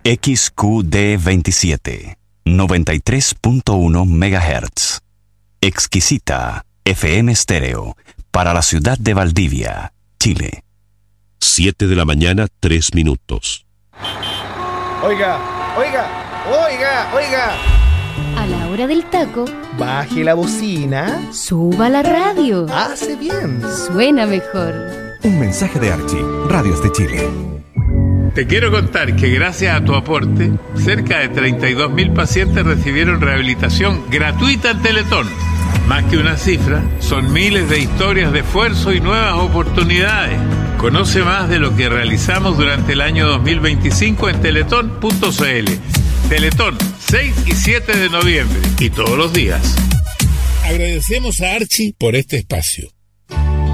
XQD27, 93.1 MHz. Exquisita FM Stereo, para la ciudad de Valdivia, Chile. 7 de la mañana, 3 minutos. Oiga. A la hora del taco, Baje la bocina. suba la radio. Hace bien. Suena mejor. Un mensaje de Archie, Radios de Chile. Te quiero contar que gracias a tu aporte, cerca de 32.000 pacientes recibieron rehabilitación gratuita en Teletón. Más que una cifra, son miles de historias de esfuerzo y nuevas oportunidades. Conoce más de lo que realizamos durante el año 2025 en teletón.cl. Teletón, 6 y 7 de noviembre y todos los días. Agradecemos a Archie por este espacio.